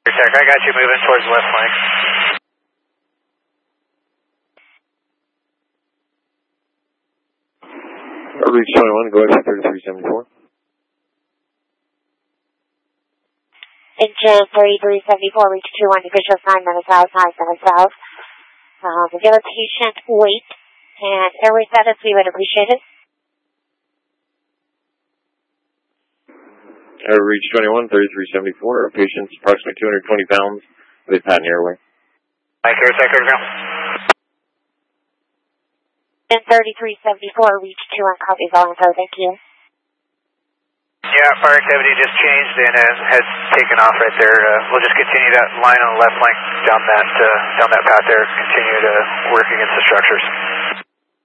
Tech, I got you moving towards left flank. Reach 21, go exit 3374. Engine 3374, reach 21, official assignment south, south. Give a patient weight and airway status, we would appreciate it. Reach 21, 3374, our patient's approximately 220 pounds with patent airway. Mike, Air Tech, go. Engine 3374, reach 21, copy all info, thank you. Yeah, fire activity just changed and has taken off right there. We'll just continue that line on the left flank down that path there. Continue to work against the structures.